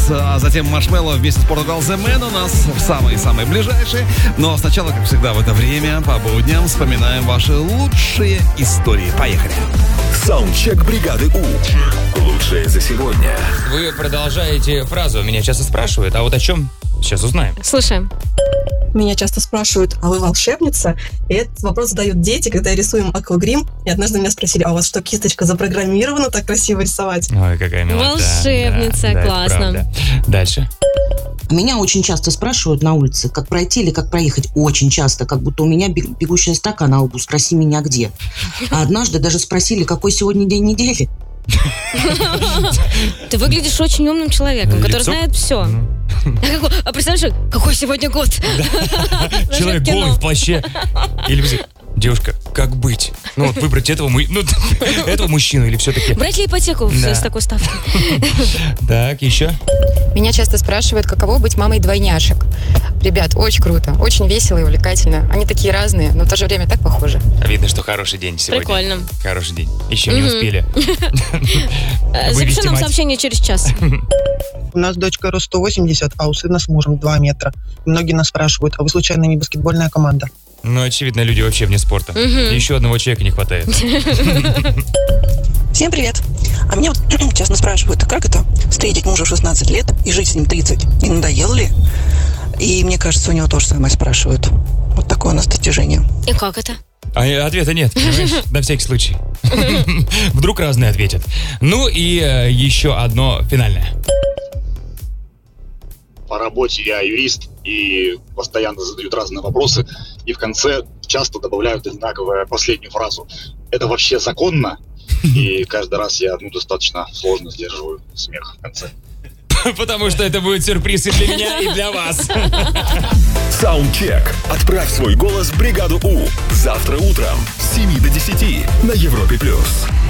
а затем Маршмелло вместе с Portugal The Man у нас в самые-самые ближайшие. Но сначала, как всегда в это время, по будням вспоминаем ваши лучшие истории. Поехали. Саундчек бригады У. Лучшее за сегодня. Вы продолжаете фразу. Меня часто спрашивают, а вот о чем? Сейчас узнаем. Слушаем. Меня часто спрашивают, а вы волшебница? И этот вопрос задают дети, когда я рисую им аквагрим. И однажды меня спросили, а у вас что, кисточка запрограммирована так красиво рисовать? Ой, какая милота. Волшебница, да, классно. Дальше. Меня очень часто спрашивают на улице, как пройти или как проехать. Очень часто, как будто у меня бегущая строка на лбу. Спроси меня где. А однажды даже спросили, какой сегодня день недели. Ты выглядишь очень умным человеком, который знает все. А представляешь, какой сегодня год? Человек голый в плаще. Или девушка, как быть? Ну вот выбрать этого мужчину или все-таки... Брать ли ипотеку с такой ставкой? Так, еще? Меня часто спрашивают, каково быть мамой двойняшек. Ребят, очень круто, очень весело и увлекательно. Они такие разные, но в то же время так похожи. Видно, что хороший день сегодня. Прикольно. Хороший день. Еще не успели. Запиши нам сообщение через час. У нас дочка рост 180, а у сына с мужем 2 метра. Многие нас спрашивают, а вы случайно не баскетбольная команда? Ну, очевидно, люди вообще вне спорта. Еще одного человека не хватает. Всем привет. А меня вот часто спрашивают, как это встретить мужа в 16 лет и жить с ним 30? Не надоело ли? И мне кажется, у него тоже самое спрашивают. Вот такое у нас достижение. И как это? А ответа нет, понимаешь? На всякий случай. Вдруг разные ответят. Ну и еще одно финальное. По работе я юрист, и постоянно задают разные вопросы, и в конце часто добавляют одинаковую последнюю фразу. Это вообще законно? И каждый раз я достаточно сложно сдерживаю смех в конце. Потому что это будет сюрприз и для меня, и для вас. Саундчек. Отправь свой голос в бригаду У. Завтра утром с 7 до 10 на Европе+.